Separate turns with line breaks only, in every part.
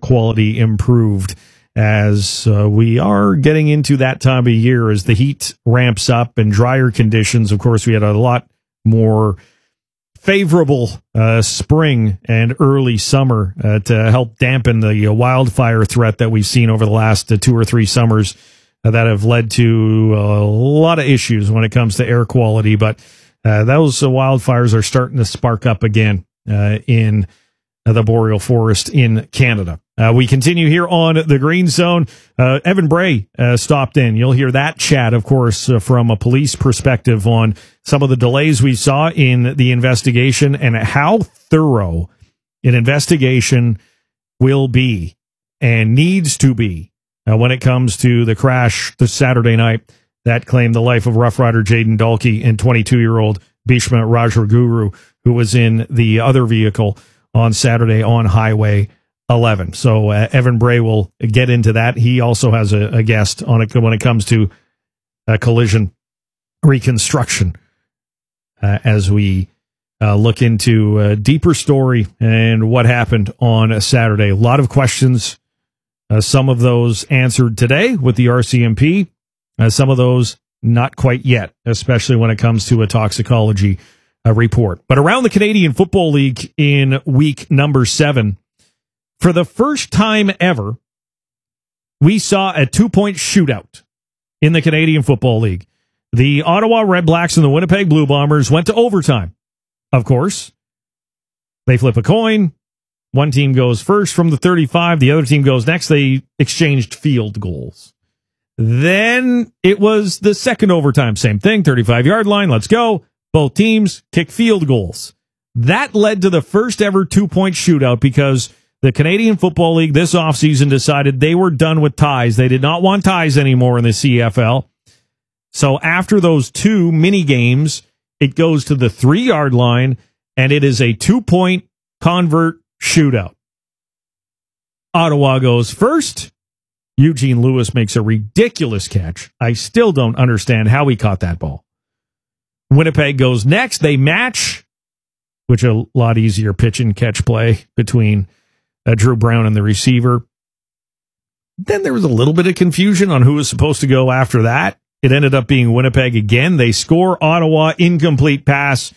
quality improved as we are getting into that time of year as the heat ramps up and drier conditions. Of course, we had a lot more favorable spring and early summer to help dampen the wildfire threat that we've seen over the last 2 or 3 summers that have led to a lot of issues when it comes to air quality. But those wildfires are starting to spark up again in the boreal forest in Canada. We continue here on the Green Zone. Evan Bray stopped in. You'll hear that chat, of course, from a police perspective on some of the delays we saw in the investigation and how thorough an investigation will be and needs to be when it comes to the crash this Saturday night that claimed the life of Rough Rider Jayden Dalkey and 22-year-old Bhishma Rajaguru, who was in the other vehicle on Saturday on Highway 11. So Evan Bray will get into that. He also has a guest on it when it comes to collision reconstruction as we look into a deeper story and what happened on Saturday. A lot of questions, some of those answered today with the RCMP, some of those not quite yet, especially when it comes to a toxicology report. But around the Canadian Football League in week number 7, for the first time ever, we saw a 2-point shootout in the Canadian Football League. The Ottawa Red Blacks and the Winnipeg Blue Bombers went to overtime. Of course, they flip a coin. One team goes first from the 35. The other team goes next. They exchanged field goals. Then it was the second overtime. Same thing, 35-yard line. Let's go. Both teams kick field goals. That led to the first ever 2-point shootout because the Canadian Football League this offseason decided they were done with ties. They did not want ties anymore in the CFL. So after those 2 mini games, it goes to the 3-yard line, and it is a 2-point convert shootout. Ottawa goes first. Eugene Lewis makes a ridiculous catch. I still don't understand how he caught that ball. Winnipeg goes next. They match, which a lot easier pitch and catch play between Drew Brown and the receiver. Then there was a little bit of confusion on who was supposed to go after that. It ended up being Winnipeg again. They score. Ottawa, incomplete pass.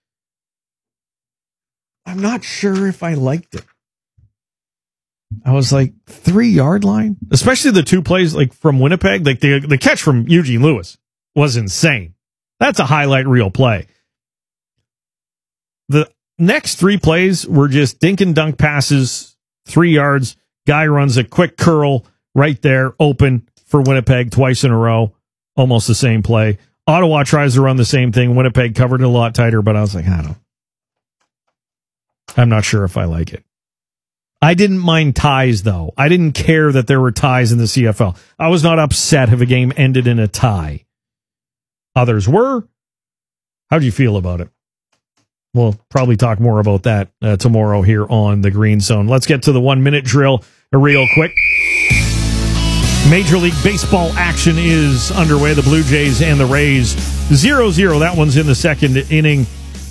I'm not sure if I liked it. I was like, 3-yard line? Especially the 2 plays like from Winnipeg. Like the catch from Eugene Lewis was insane. That's a highlight reel play. The next 3 plays were just dink and dunk passes, 3 yards. Guy runs a quick curl right there, open for Winnipeg twice in a row. Almost the same play. Ottawa tries to run the same thing. Winnipeg covered it a lot tighter, but I was like, I'm not sure if I like it. I didn't mind ties, though. I didn't care that there were ties in the CFL. I was not upset if a game ended in a tie. Others were. How do you feel about it? We'll probably talk more about that tomorrow here on the Green Zone. Let's get to the 1-minute drill real quick. Major League Baseball action is underway. The Blue Jays and the Rays 0-0. That one's in the second inning.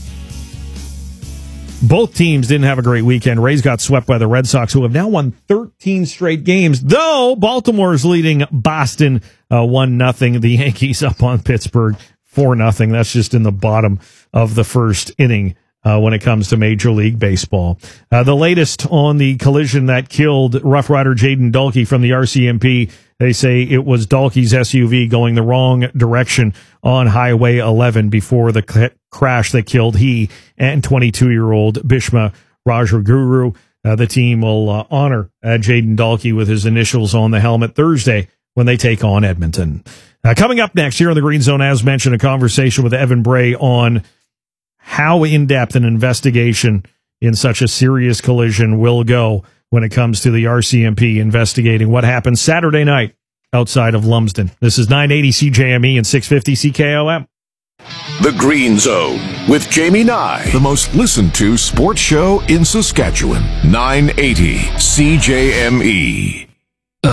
Both teams didn't have a great weekend. Rays got swept by the Red Sox, who have now won 13 straight games, though Baltimore's leading Boston 1-0. The Yankees up on Pittsburgh 4-0. That's just in the bottom of the first inning when it comes to Major League Baseball. The latest on the collision that killed Rough Rider Jayden Dalkey from the RCMP. They say it was Dalkey's SUV going the wrong direction on Highway 11 before the crash that killed he and 22-year-old Bhishma Rajaguru. The team will honor Jayden Dalkey with his initials on the helmet Thursday when they take on Edmonton. Coming up next here on the Green Zone, as mentioned, a conversation with Evan Bray on how in-depth an investigation in such a serious collision will go when it comes to the RCMP investigating what happened Saturday night outside of Lumsden. This is 980 CJME and 650 CKOM.
The Green Zone with Jamie Nye, the most listened to sports show in Saskatchewan. 980 CJME.
Ugh,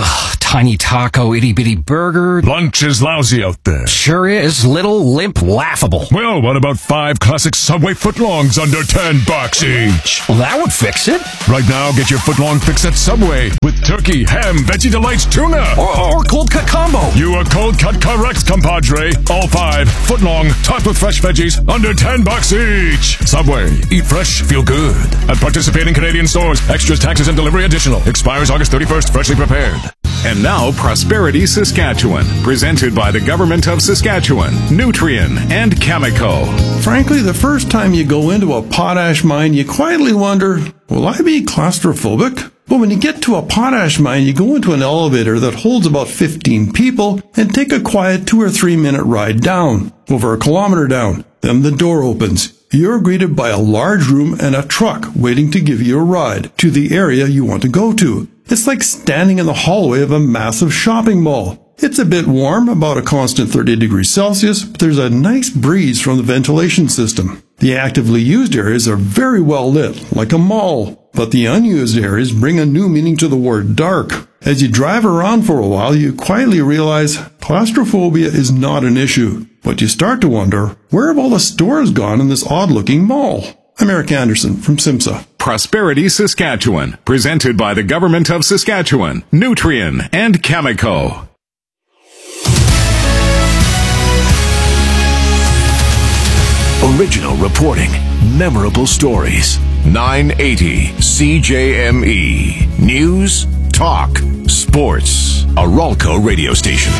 tiny taco, itty-bitty burger.
Lunch is lousy out there.
Sure is. Little, limp, laughable.
Well, what about 5 classic Subway footlongs under $10 each?
Well, that would fix it.
Right now, get your footlong fix at Subway with turkey, ham, veggie delights, tuna.
Or cold cut combo.
You are cold cut correct, compadre. All 5 footlong, topped with fresh veggies, under $10 each. Subway. Eat fresh, feel good. At participating Canadian stores. Extras, taxes, and delivery additional. Expires August 31st. Freshly prepared.
And now, Prosperity Saskatchewan, presented by the Government of Saskatchewan, Nutrien, and Cameco.
Frankly, the first time you go into a potash mine, you quietly wonder, will I be claustrophobic? But when you get to a potash mine, you go into an elevator that holds about 15 people and take a quiet 2 or 3 minute ride down, over 1 kilometer down. Then the door opens. You're greeted by a large room and a truck waiting to give you a ride to the area you want to go to. It's like standing in the hallway of a massive shopping mall. It's a bit warm, about a constant 30 degrees Celsius, but there's a nice breeze from the ventilation system. The actively used areas are very well lit, like a mall, but the unused areas bring a new meaning to the word dark. As you drive around for a while, you quietly realize claustrophobia is not an issue, but you start to wonder, where have all the stores gone in this odd-looking mall? I'm Eric Anderson from SIMSA.
Prosperity Saskatchewan, presented by the Government of Saskatchewan, Nutrien, and Cameco.
Original reporting, memorable stories. 980 CJME. News, talk, sports. A Ralco radio station.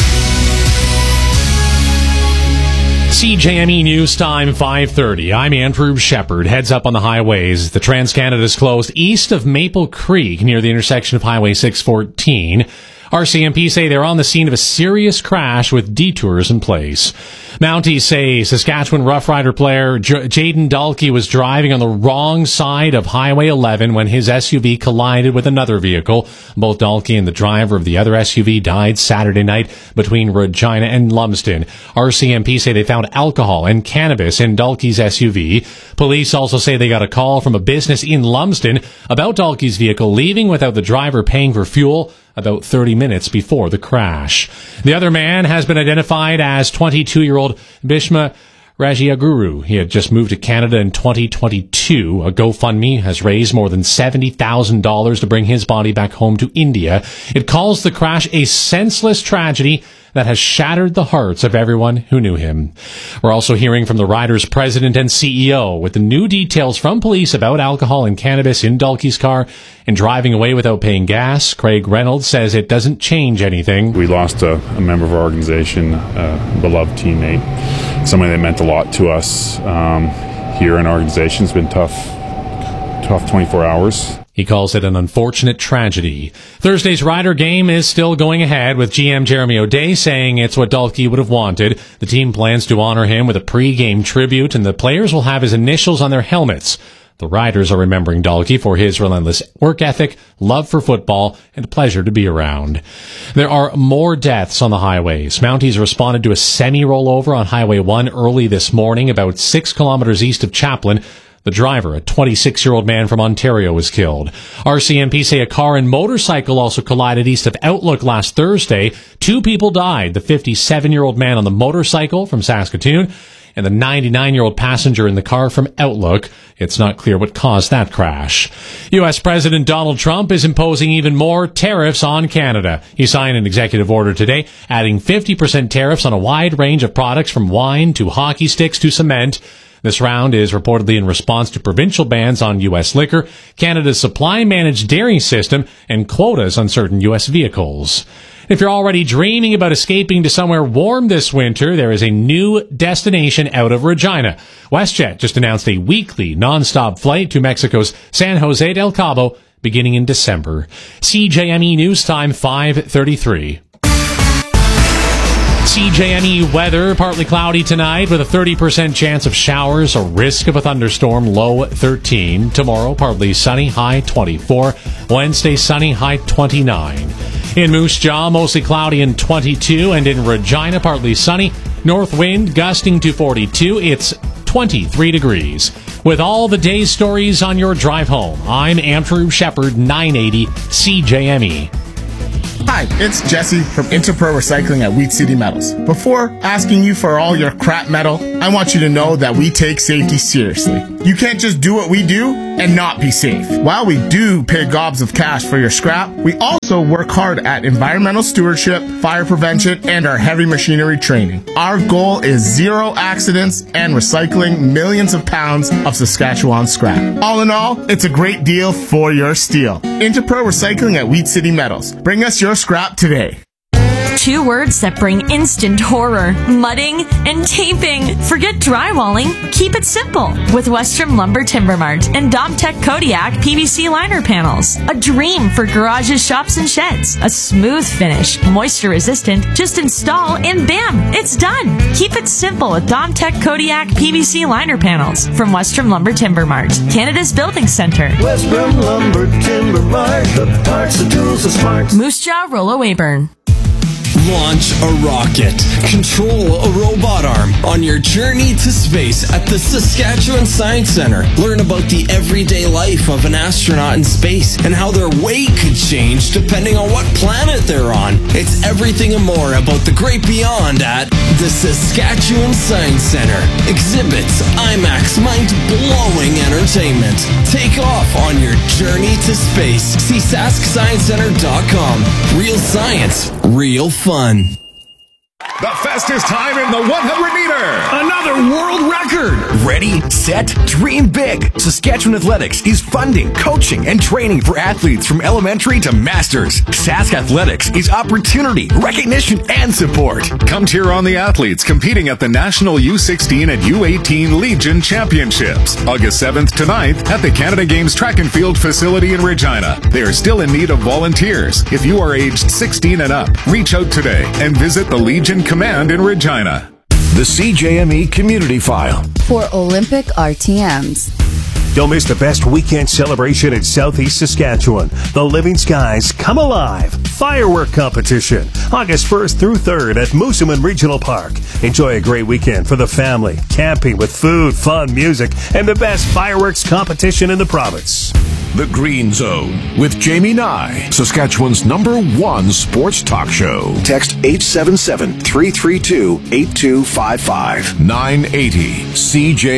CJME News Time 5:30. I'm Andrew Shepard. Heads up on the highways. The Trans-Canada is closed east of Maple Creek near the intersection of Highway 614. RCMP say they're on the scene of a serious crash with detours in place. Mounties say Saskatchewan Rough Rider player Jaden Dalkey was driving on the wrong side of Highway 11 when his SUV collided with another vehicle. Both Dalkey and the driver of the other SUV died Saturday night between Regina and Lumsden. RCMP say they found alcohol and cannabis in Dalkey's SUV. Police also say they got a call from a business in Lumsden about Dalkey's vehicle leaving without the driver paying for fuel about 30 minutes before the crash. The other man has been identified as 22-year-old Bhishma Rajiaguru. He had just moved to Canada in 2022. A GoFundMe has raised more than $70,000 to bring his body back home to India. It calls the crash a senseless tragedy that has shattered the hearts of everyone who knew him. We're also hearing from the Riders' president and CEO with the new details from police about alcohol and cannabis in Dalkey's car and driving away without paying gas. Craig Reynolds says it doesn't change anything.
We lost a member of our organization, a beloved teammate, somebody that meant a lot to us here in our organization. It's been tough 24 hours.
He calls it an unfortunate tragedy. Thursday's Rider game is still going ahead, with GM Jeremy O'Day saying it's what Dalkey would have wanted. The team plans to honor him with a pre-game tribute, and the players will have his initials on their helmets. The Riders are remembering Dalkey for his relentless work ethic, love for football, and pleasure to be around. There are more deaths on the highways. Mounties responded to a semi-rollover on Highway 1 early this morning, about 6 kilometers east of Chaplin. The driver, a 26-year-old man from Ontario, was killed. RCMP say a car and motorcycle also collided east of Outlook last Thursday. 2 people died, the 57-year-old man on the motorcycle from Saskatoon and the 99-year-old passenger in the car from Outlook. It's not clear what caused that crash. U.S. President Donald Trump is imposing even more tariffs on Canada. He signed an executive order today, adding 50% tariffs on a wide range of products from wine to hockey sticks to cement. This round is reportedly in response to provincial bans on U.S. liquor, Canada's supply-managed dairy system, and quotas on certain U.S. vehicles. If you're already dreaming about escaping to somewhere warm this winter, there is a new destination out of Regina. WestJet just announced a weekly non-stop flight to Mexico's San Jose del Cabo beginning in December. CJME News Time 5:33. CJME weather, partly cloudy tonight with a 30% chance of showers, a risk of a thunderstorm, low 13. Tomorrow, partly sunny, high 24. Wednesday, sunny, high 29. In Moose Jaw, mostly cloudy and 22. And in Regina, partly sunny. North wind gusting to 42. It's 23 degrees. With all the day's stories on your drive home, I'm Andrew Shepard, 980 CJME.
Hi,
Hi, it's Jesse from Interpro Recycling at Wheat City Metals. Before asking you for all your crap metal, I want you to know that we take safety seriously. You can't just do what we do and not be safe. While we do pay gobs of cash for your scrap, we also work hard at environmental stewardship, fire prevention, and our heavy machinery training. Our goal is zero accidents and recycling millions of pounds of Saskatchewan scrap. All in all, it's a great deal for your steel. Interpro Recycling at Wheat City Metals. Bring us your scrap today.
2 words that bring instant horror: mudding and taping. Forget drywalling. Keep it simple with Western Lumber Timber Mart and Domtech Kodiak PVC liner panels. A dream for garages, shops, and sheds. A smooth finish, moisture resistant. Just install and bam, it's done. Keep it simple with Domtech Kodiak PVC liner panels from Western Lumber Timber Mart, Canada's building center.
Western Lumber Timber Mart, the parts, the tools, the smarts.
Moose Jaw, Rollo Weyburn.
Launch a rocket. Control a robot arm on your journey to space at the Saskatchewan Science Centre. Learn about the everyday life of an astronaut in space and how their weight could change depending on what planet they're on. It's everything and more about the great beyond at the Saskatchewan Science Centre. Exhibits, IMAX, mind-blowing entertainment. Take off on your journey to space. See SaskScienceCenter.com. Real science, real fun.
The fastest time in the 100-meter.
Another world record.
Ready, set, dream big. Saskatchewan Athletics is funding, coaching, and training for athletes from elementary to masters. Sask Athletics is opportunity, recognition, and support.
Come cheer on the athletes competing at the National U16 and U18 Legion Championships, August 7th to 9th at the Canada Games Track and Field facility in Regina. They are still in need of volunteers. If you are aged 16 and up, reach out today and visit the Legion Command in Regina.
The CJME Community File
for Olympic RTMs.
Don't miss the best weekend celebration in Southeast Saskatchewan. The Living Skies Come Alive Firework Competition, August 1st through 3rd at Moosomin Regional Park. Enjoy a great weekend for the family, camping with food, fun, music, and the best fireworks competition in the province.
The Green Zone with Jamie Nye, Saskatchewan's #1 sports talk show. Text 877-332-8255. 980 CJ.